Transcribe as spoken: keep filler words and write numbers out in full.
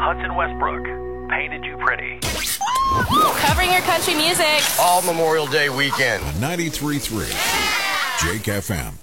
Hudson Westbrook, Painted You Pretty. Covering your country music all Memorial Day weekend. ninety-three point three Jake F M.